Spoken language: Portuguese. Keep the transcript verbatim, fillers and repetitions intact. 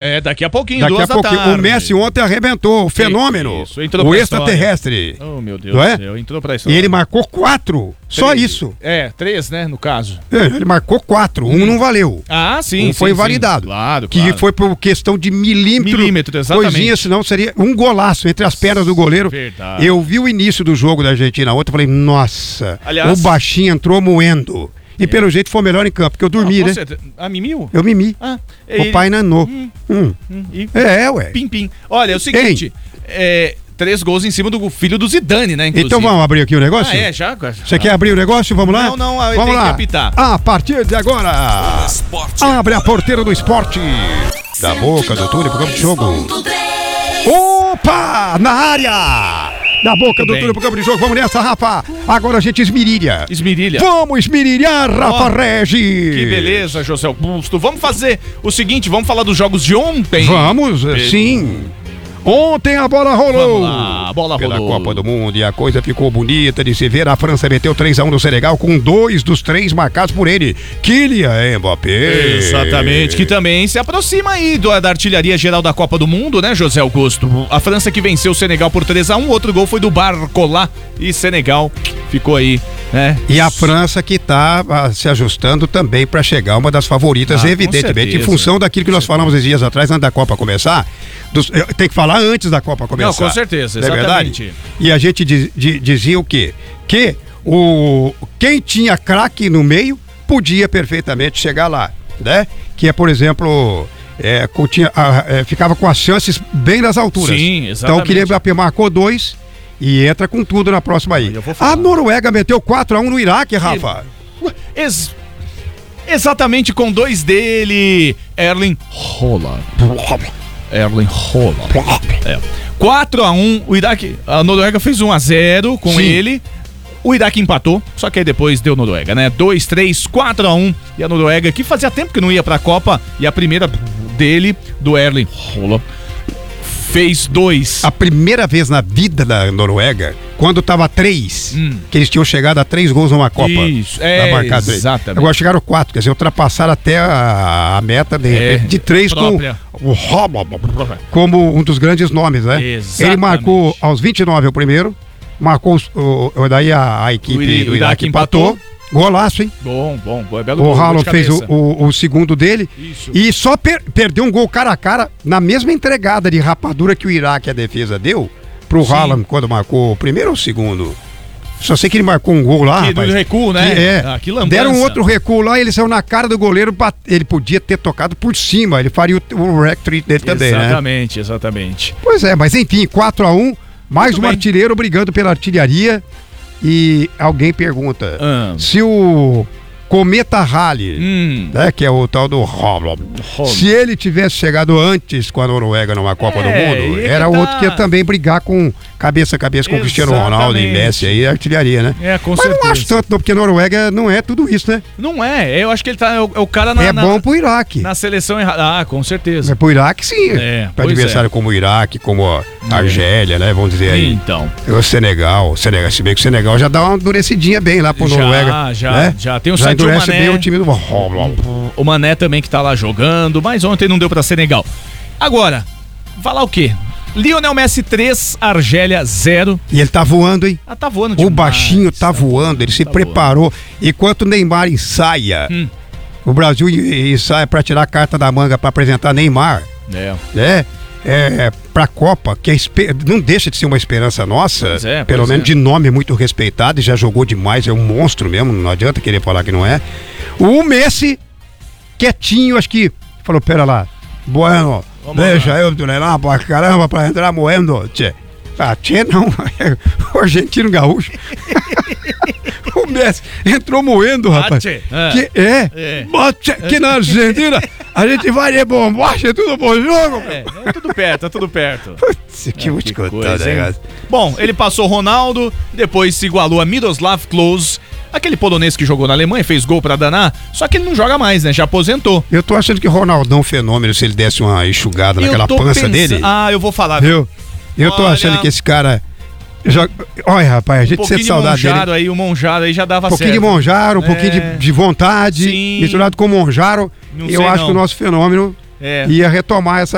É, daqui a pouquinho, Daqui duas a da pouquinho. tarde. O Messi ontem arrebentou, o fenômeno. Isso, entrou o pra extraterrestre. história. Oh, meu Deus Não do é? céu, entrou pra E história. ele marcou quatro. Só Três. isso. É, três, né, no caso. É, ele marcou quatro. Um não valeu. Ah, sim, Um foi sim, invalidado. Sim. Claro, Que claro. foi por questão de milímetro. Milímetro, exatamente. Coisinha, senão seria um golaço entre as pernas do goleiro. Verdade. Eu vi o início do jogo da Argentina ontem, falei, nossa, Aliás- o baixinho entrou moendo. E pelo jeito foi melhor em campo, porque eu dormi, Ah, né? você... Ah, mimiu? Eu mimi. Ah, O pai nanou. Hum, Hum. hum, e... É, ué. Pim, pim. Olha, é o seguinte, é, três gols em cima do filho do Zidane, né, inclusive. Então vamos abrir aqui o negócio? Ah, é, já? Você quer abrir o negócio? Vamos lá? Não, não, ele vamos tem lá. que apitar. A partir de agora, abre a porteira do esporte. Da boca do túnel pro campo de jogo. Opa! Na área! Da boca do bem. túnel pro campo de jogo. Vamos nessa, Rafa. Agora a gente esmirilha. Esmirilha. Vamos esmirilhar, Rafa Ó, Regis. Que beleza, José Augusto. Vamos fazer o seguinte, vamos falar dos jogos de ontem. Vamos, sim. Ontem a bola rolou. Vamos lá, a bola Pela rolou. Copa do Mundo e a coisa ficou bonita de se ver. A França meteu três a um no Senegal com dois dos três marcados por ele. Kylian Mbappé. Exatamente, que também se aproxima aí do, da artilharia geral da Copa do Mundo, né, José Augusto? A França que venceu o Senegal por três a um, outro gol foi do Barcola e Senegal ficou aí, né? E a França que tá ah, se ajustando também para chegar uma das favoritas, Ah, com evidentemente, em certeza. função daquilo que nós falamos esses dias atrás, antes da Copa começar. Dos, eh, tem que falar antes da Copa começar. Não, com certeza, Não é exatamente. verdade? E a gente diz- di- dizia o quê? Que o, quem tinha craque no meio podia perfeitamente chegar lá, né? Que é, por exemplo... É, co- tinha, ah, é, ficava com as chances bem nas alturas. Sim, Então exatamente. o Kylian Mbappé marcou dois e entra com tudo na próxima aí. Eu vou falar. A Noruega meteu quatro a um no Iraque, Rafa. Ex- exatamente com dois dele, Erling Haaland. Erling Haaland. É. quatro a um, o Iraque, a Noruega fez um a zero com Sim. ele. O Iraque empatou, só que aí depois deu Noruega, né? dois, três, quatro a um. E a Noruega, que fazia tempo que não ia pra Copa, e a primeira dele, do Erling Haaland, fez dois. A primeira vez na vida da Noruega, quando tava três, Hum. que eles tinham chegado a três gols numa Copa. Isso, é, Pra marcar três. exatamente. Agora chegaram quatro, quer dizer, ultrapassaram até a, a meta de, É, de três com própria. o Haaland como um dos grandes nomes, né? Exatamente. Ele marcou aos vinte e nove o primeiro, marcou os- o, o- daí a, a equipe O Iri- do o Iraque Iraque empatou. Golaço, hein? Bom, bom, bom, é belo O gol, gol Haaland de fez o, cabeça. o- o segundo dele Isso. e só per- perdeu um gol cara a cara na mesma entregada de rapadura que o Iraque, a defesa, deu pro Sim. Haaland quando marcou o primeiro ou o segundo. Só sei que ele marcou um gol lá, Que rapaz. do recuo, né? Que, é. Ah, que lambança. Deram um outro recuo lá, ele saiu na cara do goleiro, bate- ele podia ter tocado por cima, ele faria o, o rectrick dele também, né? Exatamente, exatamente. Pois é, mas enfim, quatro a um, mais Muito um bem. artilheiro brigando pela artilharia. E alguém pergunta Ah. se o Cometa Halley, Hum. né, que é o tal do Haaland, Haaland. se ele tivesse chegado antes com a Noruega numa Copa É, do Mundo, ele era tá- outro que ia também brigar com cabeça a cabeça com o Cristiano Ronaldo e Exatamente. Messi aí, a artilharia, né? É, com Mas certeza. não acho tanto não, porque a Noruega não é tudo isso, né? Não é, eu acho que ele tá, é o, é o cara na, é na, bom pro Iraque. na seleção errada. Ah, com certeza. É pro Iraque, sim. É, Para pois adversário como o Iraque, como a Argélia, né? Vamos dizer aí. Então. O Senegal, o Senegal, se bem que o Senegal já dá uma endurecidinha bem lá pro Já, Noruega. já, né? já. Tem o já Sadio endurece Mané. bem o time do Haaland. O Mané também que tá lá jogando, mas ontem não deu pra Senegal. Agora, falar o quê? Lionel Messi três, Argélia zero. E ele tá voando, hein? Ah, tá voando O demais. baixinho tá voando, ele se Tá preparou. Enquanto o Neymar ensaia, Hum. o Brasil en- ensaia pra tirar a carta da manga pra apresentar Neymar, É. né? É, pra Copa, que é espe- não deixa de ser uma esperança nossa, Pois é, pelo pois menos é. de nome muito respeitado e já jogou demais, é um monstro mesmo, não adianta querer falar que não é. O Messi, quietinho, acho que falou, pera lá, bueno, Vamos deixa eu treinar pra caramba pra entrar moendo, tchê. Ah, tchê não, o argentino gaúcho. O Messi entrou moendo, rapaz. tchê. É. Que é, É. Mas, tchê, que na Argentina a gente vai de bombacha, tudo bom jogo. É, é tudo perto, é tudo perto. Putz, que É, vou que te contar, coisa, hein? negócio. Bom, ele passou Ronaldo, depois se igualou a Miroslav Klose, aquele polonês que jogou na Alemanha, fez gol pra danar, só que ele não joga mais, né? Já aposentou. Eu tô achando que o Ronaldão é um fenômeno, se ele desse uma enxugada Eu naquela tô pança pensa- dele. Ah, eu vou falar. Viu? Eu tô Olha, achando que esse cara. Joga... Olha, rapaz, a Um gente pouquinho sente de saudade dele. Monjaro aí, o Monjaro aí já dava Um pouquinho certo. de Monjaro, um É. pouquinho de, de vontade, Sim. misturado com Monjaro. Não Eu sei acho não. que o nosso fenômeno É. ia retomar essa